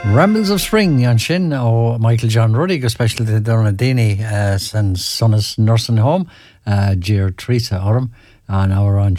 Rambles of Spring an sin ó Michael John Ruddy go special donna Dini san sonnas nursing home Dear Teresa orm an our on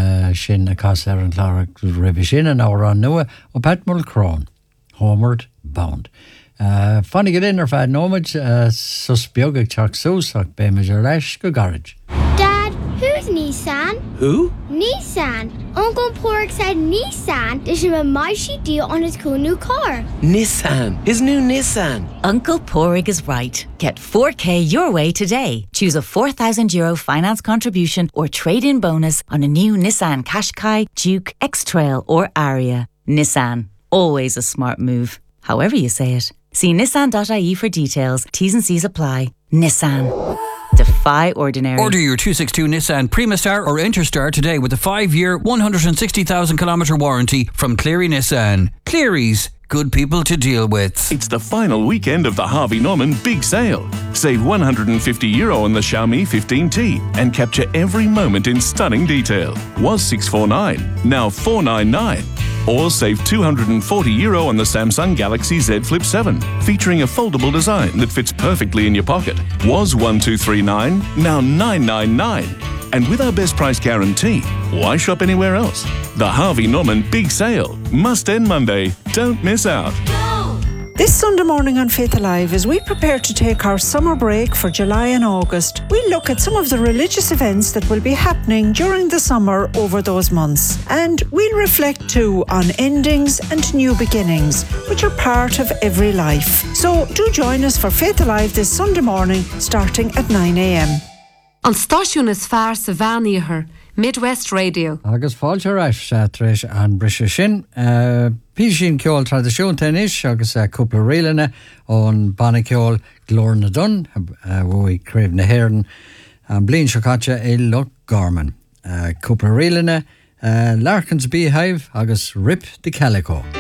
sin a cas an Clara Rivi sin an our on nua ó Pat Mulcrone Homeward Bound. Funny get in or fad nomad sus biogag chak sosak be major lesh go garage. Dad, who's Nissan? Who? Nissan. Uncle Pork said Nissan is a mighty deal on his cool new car. Nissan. His new Nissan. Uncle Porig is right. Get 4K your way today. Choose a €4,000 finance contribution or trade-in bonus on a new Nissan Qashqai, Duke, X-Trail or Aria. Nissan. Always a smart move. However you say it. See nissan.ie for details. T's and C's apply. Nissan. Defy ordinary. Order your 262 Nissan Primastar or Interstar today with a 5-year, 160,000 kilometre warranty from Cleary Nissan. Cleary's, good people to deal with. It's the final weekend of the Harvey Norman Big Sale. Save €150 on the Xiaomi 15T and capture every moment in stunning detail. Was $649, now $499. Or save €240 on the Samsung Galaxy Z Flip 7, featuring a foldable design that fits perfectly in your pocket. Was $1,239, now $999. And with our best price guarantee, why shop anywhere else? The Harvey Norman Big Sale. Must end Monday. Don't miss out. This Sunday morning on Faith Alive, as we prepare to take our summer break for July and August, we'll look at some of the religious events that will be happening during the summer over those months. And we'll reflect too on endings and new beginnings, which are part of every life. So do join us for Faith Alive this Sunday morning, starting at 9 a.m. An stáisiún is fearr sa bheanaíochar, Midwest Radio. Agus fáilte reis tréis an brise sin. Pí sin ceol tradiisiúnta inis agus cúpla rialana ón banna ceol glór na dun bhui craobh na hÉireann an bliain seo caite é Loch Garman. Cúpla rialana Larkin's Beehive agus Rip the Calico.